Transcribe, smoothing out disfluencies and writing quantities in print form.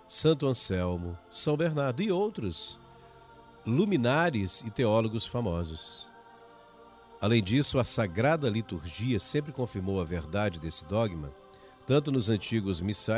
Santo Anselmo, São Bernardo e outros luminares e teólogos famosos. Além disso, a Sagrada Liturgia sempre confirmou a verdade desse dogma, tanto nos antigos missais